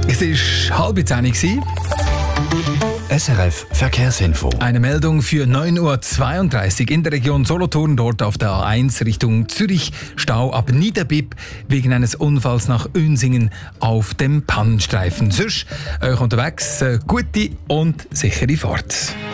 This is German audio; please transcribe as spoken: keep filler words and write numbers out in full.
Es war halb zehn Uhr. S R F Verkehrsinfo. Eine Meldung für neun Uhr zweiunddreißig in der Region Solothurn, dort auf der A eins Richtung Zürich. Stau ab Niederbipp wegen eines Unfalls nach Önsingen auf dem Pannenstreifen. Sonst euch unterwegs äh, gute und sichere Fahrt.